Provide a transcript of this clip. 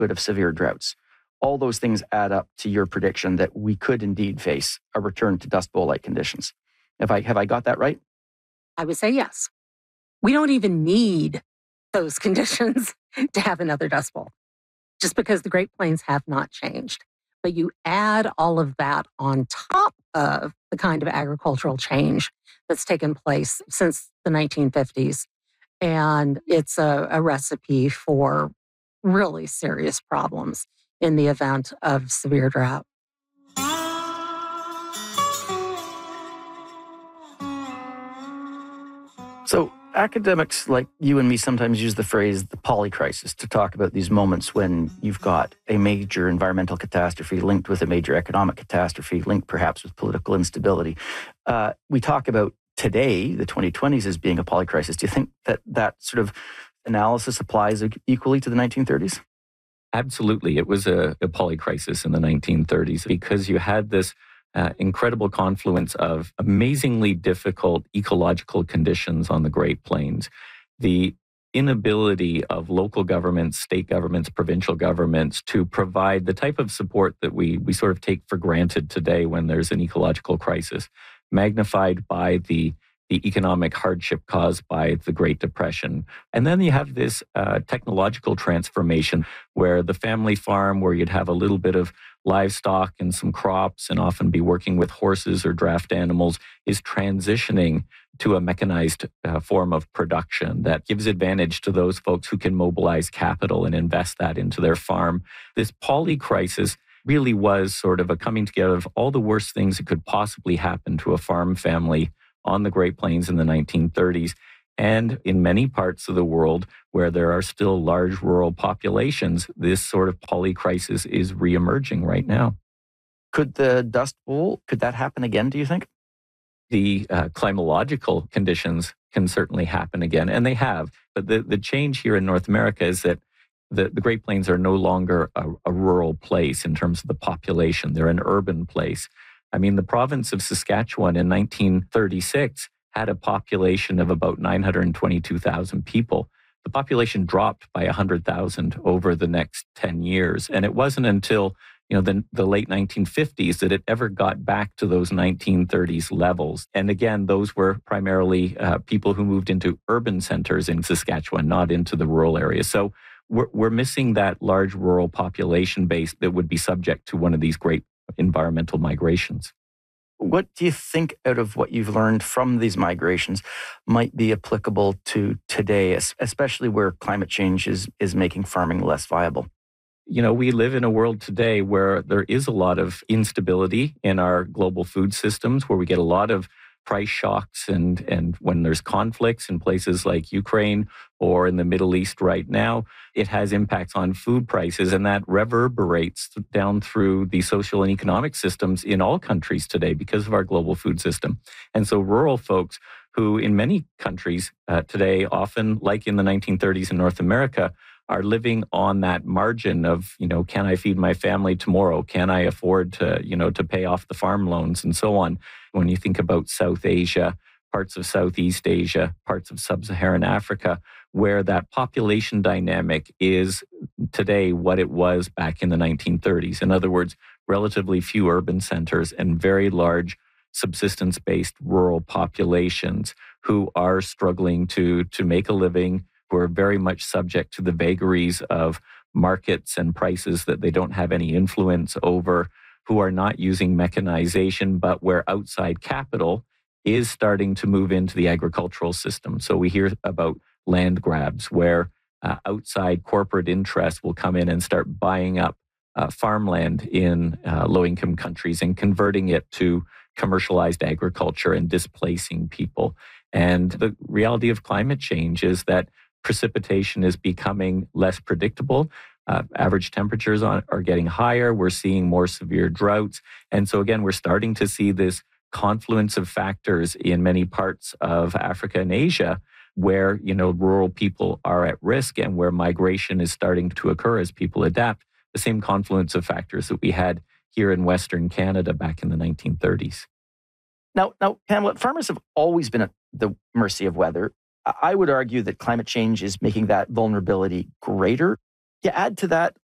likelihood of severe droughts. All those things add up to your prediction that we could indeed face a return to Dust Bowl-like conditions. Have I got that right? I would say yes. We don't even need those conditions to have another Dust Bowl, just because the Great Plains have not changed. But you add all of that on top of the kind of agricultural change that's taken place since the 1950s. And it's a recipe for really serious problems in the event of severe drought. So academics like you and me sometimes use the phrase the polycrisis to talk about these moments when you've got a major environmental catastrophe linked with a major economic catastrophe, linked perhaps with political instability. We talk about today, the 2020s, as being a polycrisis. Do you think that sort of analysis applies equally to the 1930s? Absolutely. It was a polycrisis in the 1930s because you had this incredible confluence of amazingly difficult ecological conditions on the Great Plains. The inability of local governments, state governments, provincial governments to provide the type of support that we sort of take for granted today when there's an ecological crisis, magnified by the economic hardship caused by the Great Depression. And then you have this technological transformation where the family farm, where you'd have a little bit of livestock and some crops and often be working with horses or draft animals, is transitioning to a mechanized form of production that gives advantage to those folks who can mobilize capital and invest that into their farm. This polycrisis really was sort of a coming together of all the worst things that could possibly happen to a farm family on the Great Plains in the 1930s, and in many parts of the world where there are still large rural populations, this sort of polycrisis is reemerging right now. Could the Dust Bowl, could that happen again, do you think? The climatological conditions can certainly happen again, and they have. But the change here in North America is that the Great Plains are no longer a rural place in terms of the population. They're an urban place. I mean, the province of Saskatchewan in 1936 had a population of about 922,000 people. The population dropped by 100,000 over the next 10 years. And it wasn't until the late 1950s that it ever got back to those 1930s levels. And again, those were primarily people who moved into urban centers in Saskatchewan, not into the rural areas. So we're missing that large rural population base that would be subject to one of these great environmental migrations. What do you think, out of what you've learned from these migrations, might be applicable to today, especially where climate change is making farming less viable? We live in a world today where there is a lot of instability in our global food systems, where we get a lot of price shocks, and when there's conflicts in places like Ukraine or in the Middle East right now, it has impacts on food prices, and that reverberates down through the social and economic systems in all countries today because of our global food system. And so rural folks who in many countries today, often like in the 1930s in North America, are living on that margin of, can I feed my family tomorrow? Can I afford to pay off the farm loans and so on? When you think about South Asia, parts of Southeast Asia, parts of Sub-Saharan Africa, where that population dynamic is today what it was back in the 1930s. In other words, relatively few urban centers and very large subsistence-based rural populations who are struggling to make a living, who are very much subject to the vagaries of markets and prices that they don't have any influence over, who are not using mechanization, but where outside capital is starting to move into the agricultural system. So we hear about land grabs where outside corporate interests will come in and start buying up farmland in low-income countries and converting it to commercialized agriculture and displacing people. And the reality of climate change is that precipitation is becoming less predictable. Average temperatures are getting higher. We're seeing more severe droughts. And so again, we're starting to see this confluence of factors in many parts of Africa and Asia where, rural people are at risk and where migration is starting to occur as people adapt. The same confluence of factors that we had here in Western Canada back in the 1930s. Now, Pamela, farmers have always been at the mercy of weather. I would argue that climate change is making that vulnerability greater. You add to that